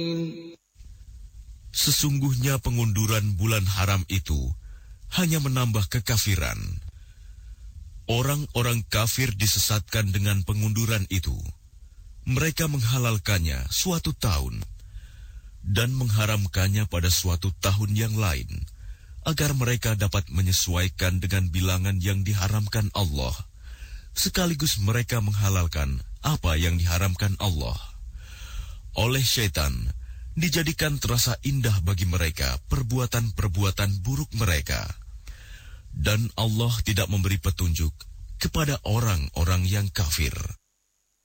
Sesungguhnya pengunduran bulan haram itu hanya menambah kekafiran. Orang-orang kafir disesatkan dengan pengunduran itu. Mereka menghalalkannya suatu tahun dan mengharamkannya pada suatu tahun yang lain, agar mereka dapat menyesuaikan dengan bilangan yang diharamkan Allah, sekaligus mereka menghalalkan apa yang diharamkan Allah. Oleh syaitan, dijadikan terasa indah bagi mereka perbuatan-perbuatan buruk mereka, dan Allah tidak memberi petunjuk kepada orang-orang yang kafir.